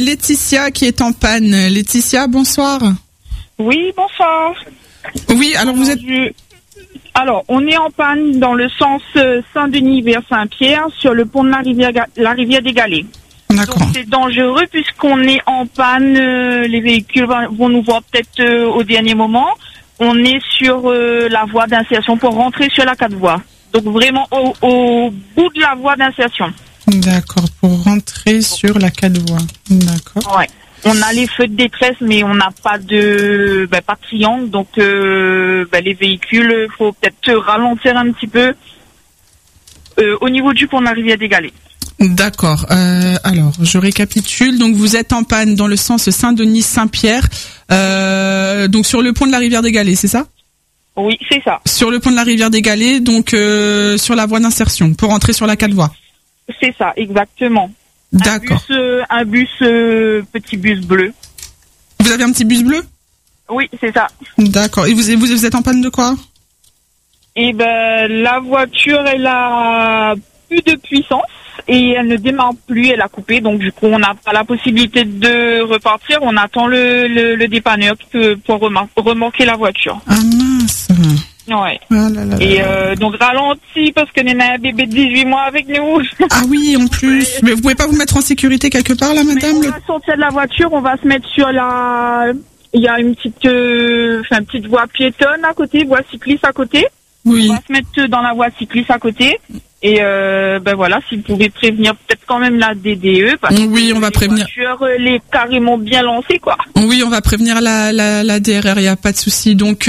Laetitia qui est en panne. Laetitia, bonsoir. Oui, bonsoir. Oui, alors vous êtes... Alors, on est en panne dans le sens Saint-Denis vers Saint-Pierre sur le pont de la rivière des Galets. D'accord. Donc c'est dangereux puisqu'on est en panne, les véhicules vont nous voir peut-être au dernier moment. On est sur la voie d'insertion pour rentrer sur la 4 voies. Donc vraiment au bout de la voie d'insertion. D'accord, pour rentrer sur la 4 voies. D'accord. Ouais. On a les feux de détresse, mais on n'a pas de pas de triangle, donc les véhicules, faut peut-être ralentir un petit peu au niveau du pont de la rivière des Galets. D'accord. Alors, je récapitule. Donc, vous êtes en panne dans le sens Saint-Denis-Saint-Pierre, donc sur le pont de la rivière des Galets, c'est ça ? Oui, c'est ça. Sur le pont de la rivière des Galets, donc sur la voie d'insertion, pour entrer sur la 4 voies. C'est ça, exactement. D'accord. Un bus, petit bus bleu. Vous avez un petit bus bleu ? Oui, c'est ça. D'accord. Et vous êtes en panne de quoi ? Et la voiture, elle a plus de puissance et elle ne démarre plus, elle a coupé, donc du coup on n'a pas la possibilité de repartir, on attend le dépanneur pour remorquer la voiture. Ah mince. Ouais. Ah là là Et là. donc ralenti parce qu'on a un bébé de 18 mois avec nous. Ah oui, en plus. Mais vous pouvez pas vous mettre en sécurité quelque part là, madame ? Mais on va sortir de la voiture, on va se mettre sur la... Il y a une petite voie piétonne à côté, voie cycliste à côté. Oui. On va se mettre dans la voie cycliste à côté. Et voilà, si vous pouvez prévenir peut-être quand même la DDE. Parce oui, on va prévenir. La voiture, elle est carrément bien lancée, quoi. Oui, on va prévenir la DRR, il n'y a pas de souci. Donc,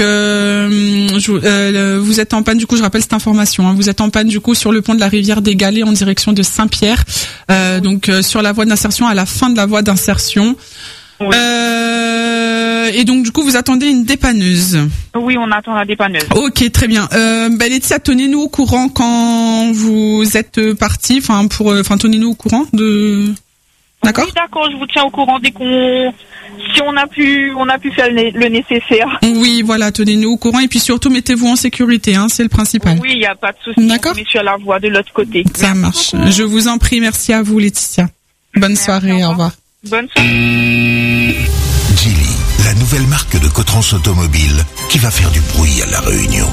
vous êtes en panne, du coup, je rappelle cette information. Hein, vous êtes en panne, du coup, sur le pont de la rivière des Galets en direction de Saint-Pierre. Donc, sur la voie d'insertion, à la fin de la voie d'insertion. Oui. Et donc, du coup, vous attendez une dépanneuse. Oui, on attend la dépanneuse. Ok, très bien. Laetitia, tenez-nous au courant quand vous êtes parti. Tenez-nous au courant de. D'accord. Oui, d'accord. Je vous tiens au courant dès si on a pu faire le nécessaire. Oui, voilà, tenez-nous au courant et puis surtout mettez-vous en sécurité, hein, c'est le principal. Oui, il n'y a pas de souci. D'accord. On est sur la voie de l'autre côté. Ça marche. Je vous en prie, merci à vous, Laetitia. Bonne soirée, au revoir. Bonne soirée. Geely, la nouvelle marque de Cotrans Automobile qui va faire du bruit à La Réunion.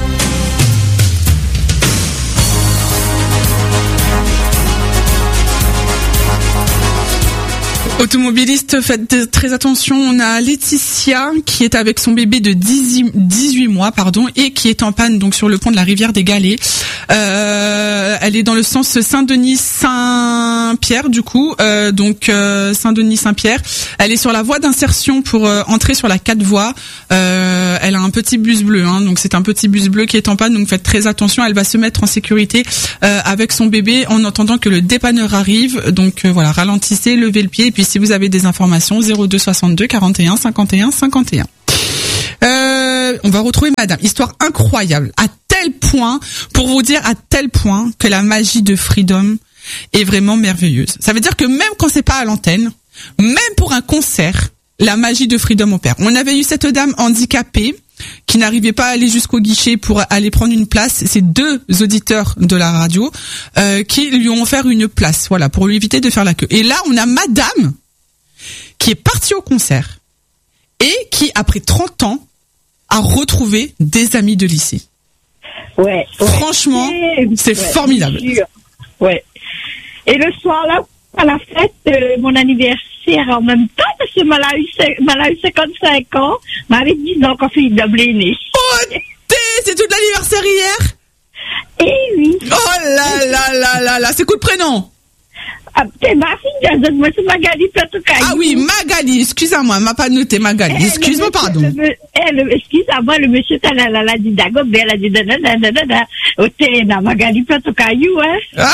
Automobilistes, faites très attention. On a Laetitia qui est avec son bébé de 18 mois, et qui est en panne donc sur le pont de la rivière des Galets. Elle est dans le sens Saint-Denis-Saint-Pierre du coup, Saint-Denis-Saint-Pierre. Elle est sur la voie d'insertion pour entrer sur la 4 voies. Elle a un petit bus bleu, hein, donc c'est un petit bus bleu qui est en panne, donc faites très attention. Elle va se mettre en sécurité avec son bébé en attendant que le dépanneur arrive. Donc voilà, ralentissez, levez le pied et puis si vous avez des informations, 02 62 41 51 51. On va retrouver madame. Histoire incroyable. À tel point que la magie de Freedom est vraiment merveilleuse. Ça veut dire que même quand c'est pas à l'antenne, même pour un concert, la magie de Freedom opère. On avait eu cette dame handicapée qui n'arrivait pas à aller jusqu'au guichet pour aller prendre une place. C'est 2 auditeurs de la radio qui lui ont offert une place, voilà, pour lui éviter de faire la queue. Et là, on a madame qui est partie au concert et qui, après 30 ans, a retrouvé des amis de lycée. Ouais. Franchement, c'est formidable. Ouais. Et le soir, là, à la fête, mon anniversaire en même temps, parce que m'a eu 55 ans, m'avait 10 ans quand il est né. Oh, c'est tout l'anniversaire hier? Eh oui. Oh là, c'est coup de prénom. Ah, t'es ma fille, moi c'est Magali Platocaillou. Ah oui, Magali, excuse-moi, m'a pas noté Magali, excuse-moi, pardon. Excuse-moi, le monsieur, la dit d'ago, elle a dit au téléna, Magali Platocaillou, hein.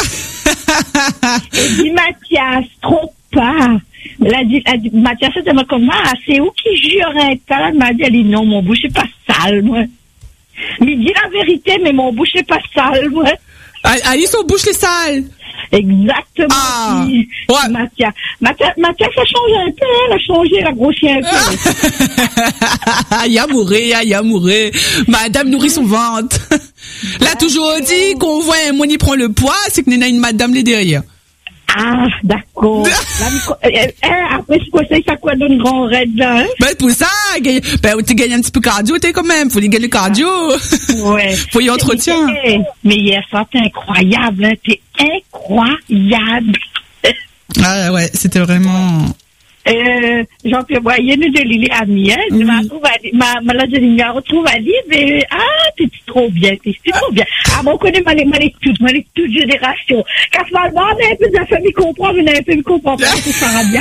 Elle dit, Mathias, trompe pas. Elle a dit, Mathias, elle m'a comme, c'est où qui jurait? Elle m'a dit, elle dit, non, mon bouche est pas sale, moi. Mais dis la vérité, mais mon bouche est pas sale, moi. Ils sont bouche les sales. Exactement. Ah, ouais. Mathias, ça change un peu, elle a changé, elle a grossi un peu. Yamouré. Madame nourrit son ventre. Là, toujours dit qu'on voit un moni prend le poids, c'est que Néna une madame les derrière. Ah, d'accord. Après ce conseil, ça quoi donne grand raid là, hein? Ben, pour ça, tu gagnes un petit peu cardio, t'es quand même. Faut gagner le cardio. Ouais. Faut y entretien. Mais hier soir, t'es incroyable, hein. T'es incroyable. Ah, ouais, c'était vraiment... Jean-Pierre Boyer nous de l'île amis, hein. Je me retrouve à dire, mais, t'es trop bien, t'es trop bien. Ah, bon, on connaît ma toute génération. Quand je parle, mais un peu de famille comprend, mais un peu de comprend pas, c'est ça va bien.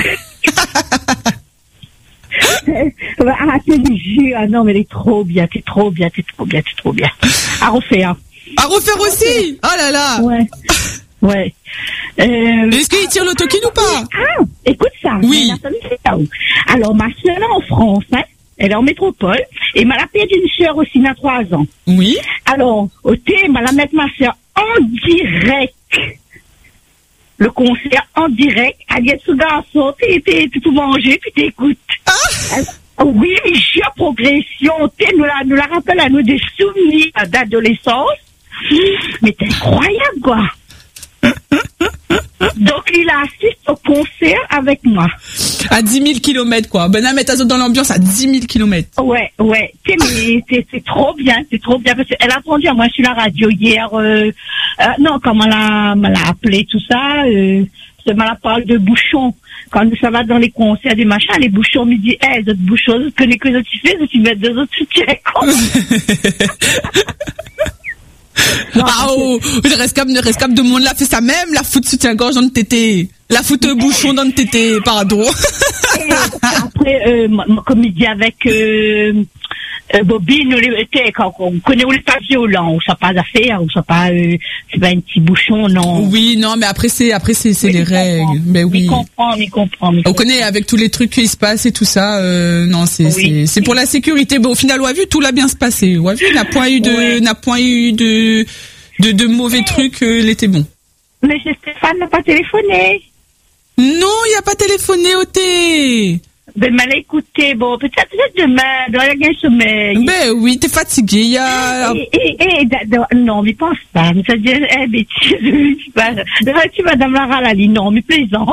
C'est du jus. Ah non, mais elle est trop bien, t'es trop bien. À refaire. À refaire aussi? Oh là là. Ouais. Est-ce qu'il tire l'autokin ou pas? Ah, écoute ça. Oui. Alors, ma sœur est en France, hein. Elle est en métropole. Et m'a la paix d'une sœur aussi, il a 3 ans. Oui. Alors, au thé, m'a la mettre ma sœur en direct. Le concert en direct. Elle dit, ce garçon, t'es tout manger, puis t'écoutes. Oui, jure progression. Thé nous la rappelle à nous des souvenirs d'adolescence. Mais c'est incroyable, quoi. Donc, il assiste au concert avec moi. À 10 000 kilomètres, quoi. Ben, mettre à dans l'ambiance à 10 000 kilomètres. Ouais. C'est trop bien, parce qu'elle a entendu à moi sur la radio hier, non, comme elle l'a appelé, tout ça, elle m'a parlé de bouchons. Quand ça va dans les concerts, des machins, les bouchons, me dit, les autres bouchons, je connais que les autres tu fais, tu mets 2 autres soutiens, quoi. Le rescap de monde là fait ça même, la fout soutien-gorge dans le tété. La fout bouchon dans le tété, pardon. Et après, comme il dit avec, Bobby, quand on connaît où le pas violent, où ça pas d'affaires, où ça pas, c'est pas un petit bouchon, non. Oui, non, mais après c'est les règles. Mais oui. Il comprend. On connaît avec tous les trucs qui se passent et tout ça, non, c'est pour la sécurité. Bon, au final, on a vu, tout l'a bien se passer. On a vu, n'a point eu de mauvais trucs, il était bon. Mais Stéphane n'a pas téléphoné. Non, il a pas téléphoné au thé. Ben, mal écouté, bon, peut-être demain, dans la gagne sommeil. Ben oui, t'es fatigué, il y a... non, mais pense pas, mais ça dit, bêtise, tu madame Lara Lali, non, mais plaisant.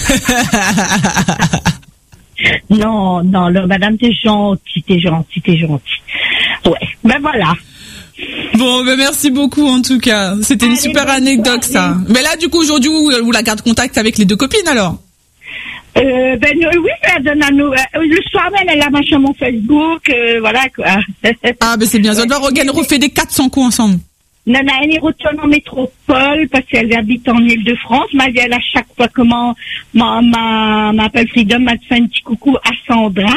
Non, madame, t'es gentil. Ouais, ben voilà. Bon, ben merci beaucoup en tout cas. C'était une super anecdote, ça. Mais là, du coup, aujourd'hui, vous la garde contact avec les 2 copines, alors? Oui, elle donne à nous. Le soir même, elle a marché mon Facebook, voilà quoi. Ah, ben c'est bien. Ça doit refait des 400 coups ensemble. Non, elle retourne en métropole parce qu'elle habite en Île-de-France. Elle à chaque fois comment m'appelle Freedom, m'a fait un petit coucou à Sandra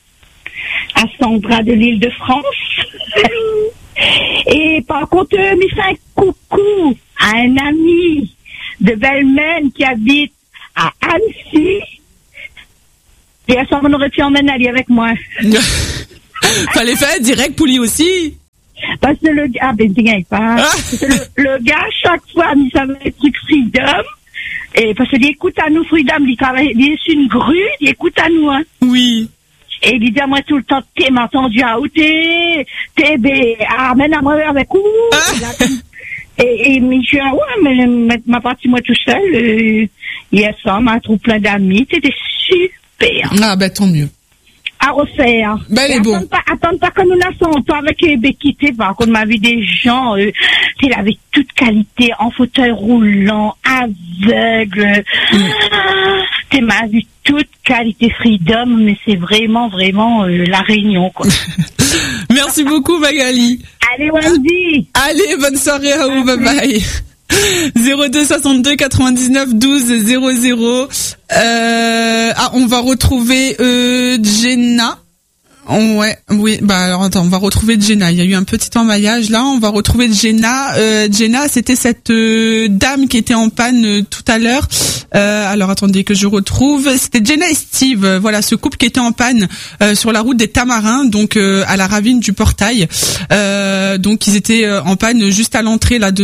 de l'Île-de-France. Et par contre, me fait un coucou à un ami de Belmen qui habite à Annecy. Et elle s'en aurait pu emmener aller avec moi. Fallait faire direct pour lui aussi. Parce que le gars, le gars, chaque fois, il savait les trucs Freedom. Et parce qu'il écoute à nous, Freedom, il est sur une grue, il écoute à nous, hein. Oui. Et il dit à moi tout le temps, t'es m'a entendu à où t'es, amène à moi avec où. Et je suis mais ma partie moi tout seul, hier soir, m'a trouvé plein d'amis, c'était super. Ah, ben, tant mieux. À refaire. Ben, elle est bon. Attends pas que nous la sentons avec Becky, par contre, ma vie des gens, il avait toute qualité, en fauteuil roulant, aveugle. C'est ma vie toute qualité Freedom, mais c'est vraiment, la réunion, quoi. Merci beaucoup, Magali. Allez, Wendy. Allez, bonne soirée à vous, bye bye. 02 62 99 12 00. On va retrouver Jenna. Oui, alors attends, on va retrouver Jenna. Il y a eu un petit emmaillage là, on va retrouver Jenna. Jenna, c'était cette dame qui était en panne tout à l'heure. Alors attendez que je retrouve. C'était Jenna et Steve. Voilà, ce couple qui était en panne sur la route des Tamarins, donc à la ravine du Portail. Donc ils étaient en panne juste à l'entrée là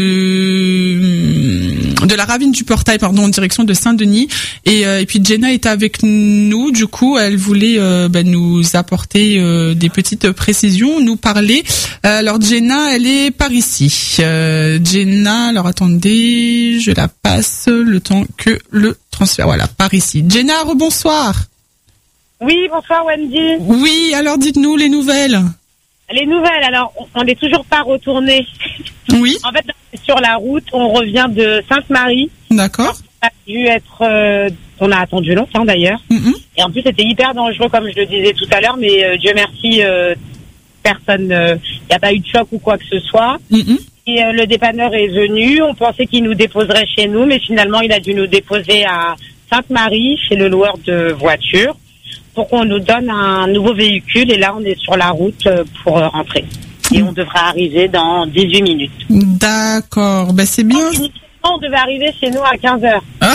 de la ravine du Portail, pardon, en direction de Saint-Denis. Et puis Jenna était avec nous. Du coup, elle voulait nous apporter apporter des petites précisions, nous parler. Alors Jenna, elle est par ici. Jenna, alors attendez, je la passe le temps que le transfert. Voilà, par ici. Jenna, rebonsoir. Oui, bonsoir Wendy. Oui, alors dites-nous les nouvelles. Les nouvelles, alors on n'est toujours pas retourné. Oui. En fait, sur la route, on revient de Sainte-Marie. D'accord. On a dû être, on a attendu longtemps d'ailleurs. Mm-hmm. Et en plus, c'était hyper dangereux, comme je le disais tout à l'heure. Mais Dieu merci, personne, il n'y a pas eu de choc ou quoi que ce soit. Mm-hmm. Et le dépanneur est venu. On pensait qu'il nous déposerait chez nous, mais finalement, il a dû nous déposer à Sainte-Marie, chez le loueur de voitures, pour qu'on nous donne un nouveau véhicule. Et là, on est sur la route pour rentrer. Et on devra arriver dans 18 minutes. D'accord, ben c'est bien. On devait arriver chez nous à 15h.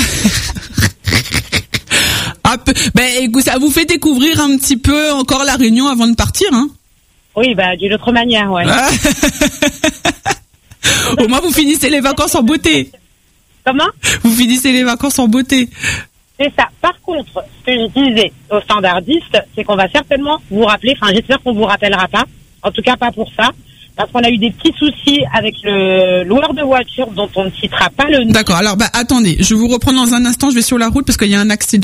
Ben, ça vous fait découvrir un petit peu encore la Réunion avant de partir, hein? Oui, d'une autre manière, ouais. Au moins, vous finissez les vacances en beauté. Comment? Vous finissez les vacances en beauté. C'est ça. Par contre, ce que je disais aux standardistes, c'est qu'on va certainement vous rappeler, enfin, j'espère qu'on vous rappellera pas. En tout cas, pas pour ça. Parce qu'on a eu des petits soucis avec le loueur de voiture dont on ne citera pas le nom. D'accord. Alors, attendez. Je vous reprends dans un instant. Je vais sur la route parce qu'il y a un accident.